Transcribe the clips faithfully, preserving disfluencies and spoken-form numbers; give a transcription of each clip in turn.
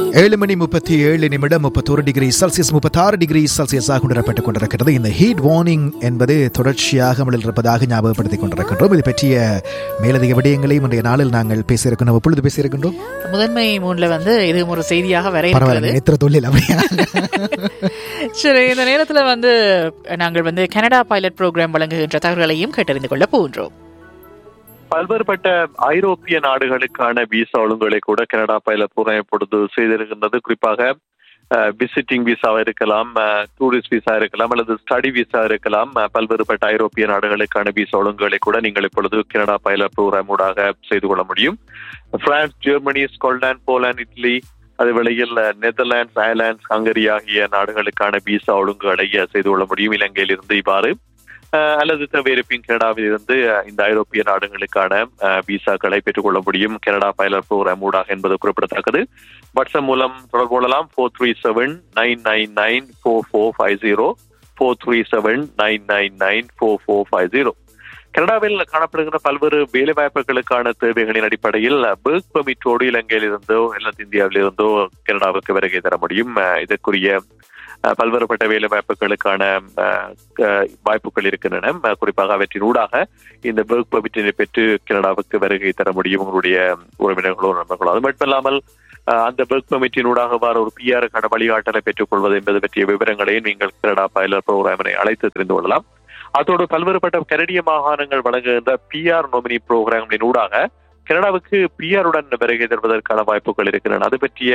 ஏழு மணி முப்பத்தி ஏழு நிமிடம் முப்பத்தோரு டிகிரி செல்சியஸ் முப்பத்தாறு டிகிரி செல்சியஸாக உணரப்பட்டுக் கொண்டிருக்கிறது. இந்த ஹீட் வார்னிங் என்பது தொடர்ச்சியாக அமலில் இருப்பதாக ஞாபகப்படுத்திக் கொண்டிருக்கின்றோம். இது பற்றிய மேலதிக விடயங்களையும் இன்றைய நாளில் நாங்கள் பேசியிருக்கின்றோம். எப்பொழுது பேசியிருக்கின்றோம்? முதன்மை மூன்ல வந்து இது ஒரு செய்தியாக வர எத்தனை தொழில் அப்படியா? சரி, இந்த நேரத்தில் வந்து நாங்கள் வந்து கனடா பைலட் ப்ரோக்ராம் வழங்குகின்ற தகவல்களையும் கேட்டறிந்து கொள்ள போகின்றோம். பல்வேறுபட்ட ஐரோப்பிய நாடுகளுக்கான விசா ஒழுங்குகளை கூட கனடா பைலட் ப்ரோக்ராம் இப்பொழுது செய்திருக்கின்றது. குறிப்பாக விசிட்டிங் விசாவா இருக்கலாம், டூரிஸ்ட் விசா இருக்கலாம், அல்லது ஸ்டடி விசா இருக்கலாம். பல்வேறுபட்ட ஐரோப்பிய நாடுகளுக்கான விசா ஒழுங்குகளை கூட நீங்கள் இப்பொழுது கனடா பைலட் ப்ரோக்ராம் ஊடாக செய்து கொள்ள முடியும். France, Germany, Scotland, Poland, idli, அதே வேளையில் நெதர்லாண்ட்ஸ், அயர்லாந்து, ஹங்கரி ஆகிய நாடுகளுக்கான விசா ஒழுங்குகளை செய்து கொள்ள முடியும். இலங்கையில் இருந்து இவ்வாறு அல்லது தவிர்ப்பின் கனடாவில் இருந்து இந்த ஐரோப்பிய நாடுகளுக்கான விசாக்களை பெற்றுக்கொள்ள முடியும் கனடா பைலட் ப்ரோக்ராம் ஊடாக என்பது குறிப்பிடத்தக்கது. வாட்ஸ்அப் மூலம் தொடர்பு கொள்ளலாம். Four three seven nine nine nine four four five zero four three seven nine nine nine four four five zero. கனடாவில் காணப்படுகின்ற பல்வேறு வேலைவாய்ப்புகளுக்கான தேவைகளின் அடிப்படையில் ஒர்க் பெர்மிட்டோடு இலங்கையில் இருந்தோ அல்லது இந்தியாவில் இருந்தோ கனடாவுக்கு வருகை தர முடியும். இதற்குரிய பல்வேறுபட்ட வேலை வாய்ப்புகளுக்கான வாய்ப்புகள் இருக்கின்றன. குறிப்பாக அவற்றின் ஊடாக இந்த ஒர்க் பெர்மிட்டினை பெற்று கனடாவுக்கு வருகை தர முடியும் உங்களுடைய உறவினர்களோ நண்பர்களோ. அது மட்டுமல்லாமல் அந்த ஒர்க் பெர்மிட்டின் ஊடாக வார ஒரு பிஆருக்கான வழிகாட்டலை பெற்றுக் கொள்வது என்பது பற்றிய விவரங்களையும் நீங்கள் கனடா பைலட் ப்ரோக்ராமினை அழைத்து தெரிந்து கொள்ளலாம். அதோடு பல்வேறுபட்ட கனடிய மாகாணங்கள் வழங்குகின்ற பிஆர் நோமினி ப்ரோக்ராமின் ஊடாக கனடாவுக்கு பிஆருடன் வருகை தருவதற்கான வாய்ப்புகள் இருக்கின்றன. அது பற்றிய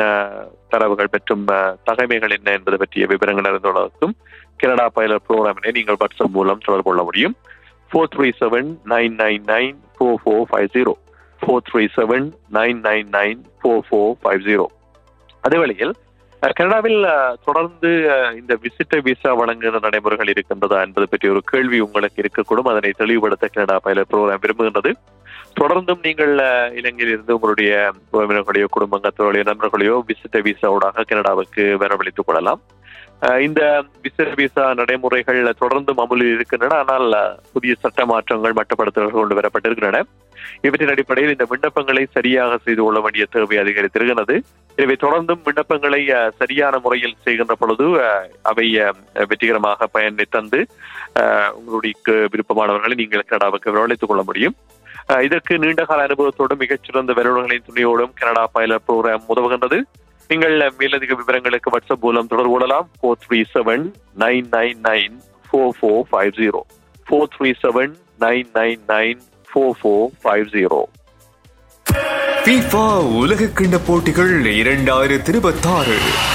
தரவுகள் மற்றும் தகமைகள் என்ன என்பது பற்றிய விவரங்கள் அறிந்துள்ளதற்கும் கனடா பைலட் ப்ரோக்ராமினை நீங்கள் வாட்ஸ்அப் மூலம் தொடர்பு கொள்ள முடியும். Four three seven nine nine nine four four five zero four three seven nine nine nine four four five zero. அதே வேளையில் கனடாவில் தொடர்ந்து இந்த விசிட்டர் விசா வழங்குகிற நடைமுறைகள் இருக்கின்றதா என்பது பற்றி ஒரு கேள்வி உங்களுக்கு இருக்கக்கூடும். அதனை தெளிவுபடுத்த கனடா பைலட் ப்ரோக்ராம் விரும்புகின்றது. தொடர்ந்தும் நீங்கள் இலங்கையில் இருந்து உங்களுடைய உறவினர்களையோ குடும்பங்களையோ நண்பர்களையோ விசிட்டர் விசாவோடாக கனடாவுக்கு வரவழைத்துக் கொள்ளலாம். இந்த விசிட்டர் விசா நடைமுறைகள் தொடர்ந்தும் அமலில் இருக்கின்றன. ஆனால் புதிய சட்ட மாற்றங்கள் மட்டுப்படுத்தல்கள் கொண்டு வரப்பட்டிருக்கின்றன. இவற்றின் அடிப்படையில் இந்த விண்ணப்பங்களை சரியாக செய்து கொள்ள வேண்டிய தேவை அதிகரித்திருக்கிறது. எனவே தொடர்ந்தும் விண்ணப்பங்களை சரியான முறையில் செய்கின்ற பொழுது அவை வெற்றிகரமாக பயனை தந்து உங்களுடைய விருப்பமானவர்களை நீங்கள் கனடாவுக்கு வரவழைத்துக் கொள்ள முடியும். இதற்கு நீண்டகால அனுபவத்தோடும் மிகச்சிறந்த வல்லுநர்களின் துணையோடும் கனடா பைலட் ப்ரோக்ராம் உதவுகின்றது. நீங்கள் மேலதிக விவரங்களுக்கு வாட்ஸ்அப் மூலம் தொடர்பு கொள்ளலாம். Four three seven nine nine nine four four five zero four three seven nine nine nine four four five zero. FIFA உலக கிண்ண போட்டிகள் இரண்டாயிரத்தி இருபத்தாறு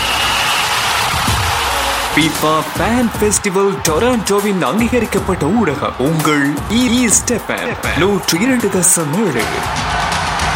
FIFA Fan Festival டொராண்டோவின் அங்கீகரிக்கப்பட்ட ஊடகம் உங்கள் ஈஸ்ட் எஃப்எம் நூற்றி இரண்டு தசம் ஏழு.